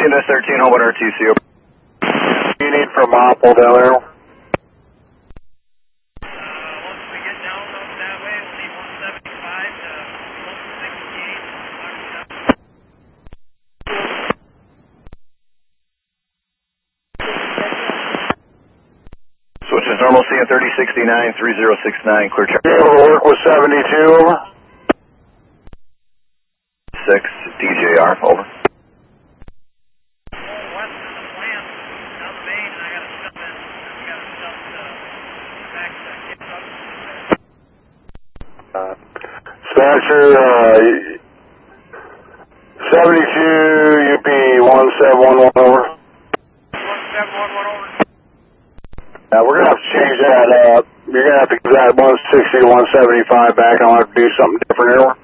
CNS 13, hold on RTC. You need from Opel down there? Once we get down that way, we'll need 175 to 168. Switches normal CN 3069, 3069, clear check. You able to work with 72, over? 6, DJR, over. Dispatcher, 72 UP 1711 over. 1711 over. We're going to have to change that up. You're going to have to give that 160 to 175 back. I'll have to do something different here.